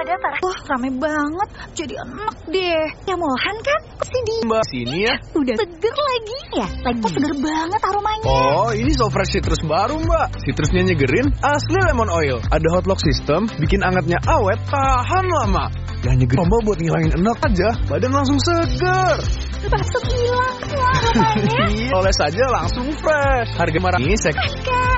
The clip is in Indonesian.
pada datang. Wah, rame banget. Jadi enak deh. Ya malahan kan? Kesini. Mbak, sini ya. Udah seger lagi ya. Lagi seger banget aromanya. Oh, ini so fresh citrus baru, Mbak. Citrusnya nyegerin, asli lemon oil. Ada hot lock system, bikin angetnya awet, tahan lama. Yang nyegerin Mbak buat ngilangin enak aja, badan langsung seger. Langsung hilang semua aromanya. Oles aja langsung fresh. Harga marah ini Kan?